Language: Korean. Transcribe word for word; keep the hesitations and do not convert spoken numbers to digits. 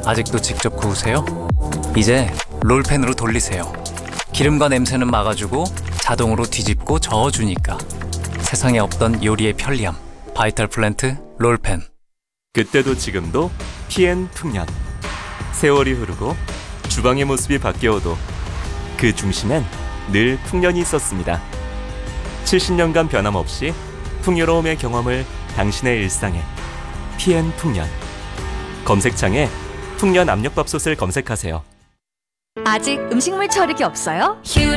아직도 직접 구우세요? 이제 롤팬으로 돌리세요. 기름과 냄새는 막아주고 자동으로 뒤집고 저어주니까 세상에 없던 요리의 편리함. 바이탈 플랜트 롤팬. 그때도 지금도 피엔 풍년. 세월이 흐르고 주방의 모습이 바뀌어도 그 중심엔 늘 풍년이 있었습니다. 칠십 년간 변함없이 풍요로움의 경험을 당신의 일상에. 피엔 풍년. 검색창에 풍년 압력밥솥을 검색하세요. 아직 음식물 처리기 없어요?